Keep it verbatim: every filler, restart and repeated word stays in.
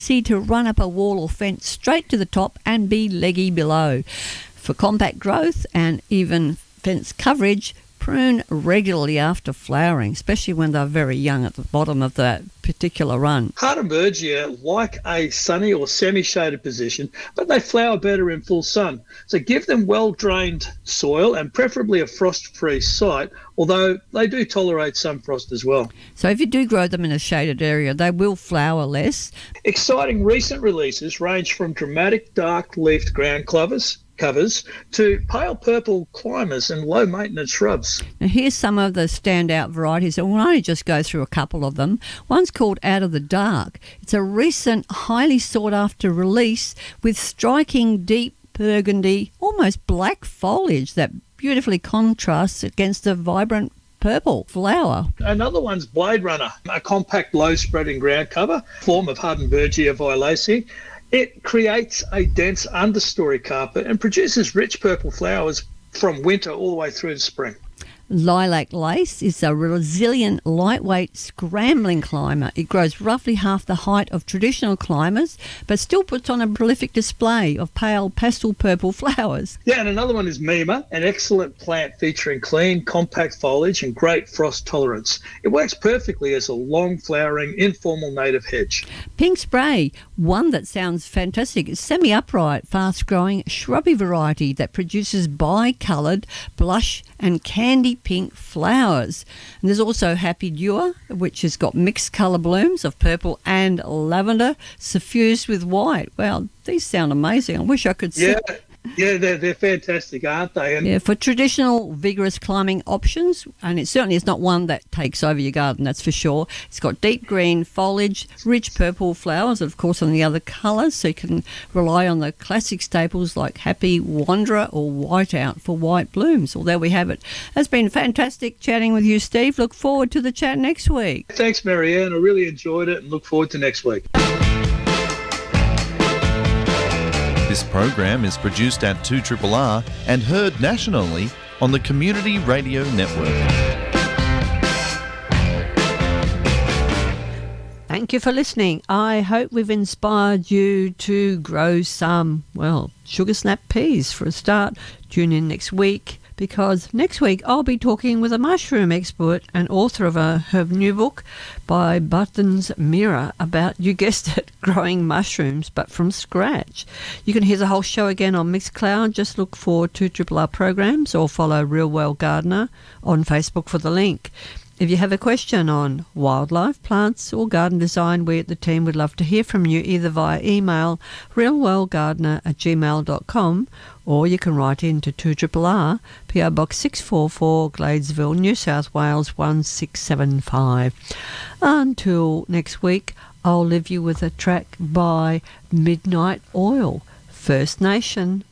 Easy to run up a wall or fence straight to the top and be leggy below. For compact growth and even fence coverage, prune regularly after flowering, especially when they're very young at the bottom of that particular run. Hardenbergia like a sunny or semi-shaded position, but they flower better in full sun. So give them well-drained soil and preferably a frost-free site, although they do tolerate some frost as well. So if you do grow them in a shaded area, they will flower less. Exciting recent releases range from dramatic dark-leafed ground clovers, covers to pale purple climbers and low maintenance shrubs. Now here's some of the standout varieties, and we'll only just go through a couple of them. One's called Out of the Dark. It's a recent, highly sought after release with striking deep burgundy, almost black foliage that beautifully contrasts against the vibrant purple flower. Another one's Blade Runner, a compact low spreading ground cover, form of Hardenbergia violacea. It creates a dense understory carpet and produces rich purple flowers from winter all the way through to spring. Lilac Lace is a resilient, lightweight, scrambling climber. It grows roughly half the height of traditional climbers, but still puts on a prolific display of pale pastel purple flowers. Yeah, and another one is Mima, an excellent plant featuring clean, compact foliage and great frost tolerance. It works perfectly as a long-flowering, informal native hedge. Pink Spray, one that sounds fantastic, is semi-upright, fast-growing shrubby variety that produces bi-coloured blush and candy pink flowers. And there's also Happy Dewar, which has got mixed colour blooms of purple and lavender suffused with white. Wow, these sound amazing. I wish I could see. Yeah. Yeah, they're, they're fantastic, aren't they? And yeah, for traditional vigorous climbing options, and it certainly is not one that takes over your garden, that's for sure. It's got deep green foliage, rich purple flowers, of course, on the other colours, so you can rely on the classic staples like Happy Wanderer or Whiteout for white blooms. Well, there we have it. It's been fantastic chatting with you, Steve. Look forward to the chat next week. Thanks, Marianne. I really enjoyed it and look forward to next week. This program is produced at two R R R and heard nationally on the Community Radio Network. Thank you for listening. I hope we've inspired you to grow some, well, sugar snap peas for a start. Tune in next week, because next week I'll be talking with a mushroom expert and author of a, her new book, By Button's Mirror, about, you guessed it, growing mushrooms, but from scratch. You can hear the whole show again on Mixcloud. Just look for two R R R programs or follow Real Well Gardener on Facebook for the link. If you have a question on wildlife, plants or garden design, we at the team would love to hear from you either via email realwellgardener at gmail dot com, or you can write in to two R R R, P O Box six four four, Gladesville, New South Wales one six seven five. Until next week, I'll leave you with a track by Midnight Oil, First Nation.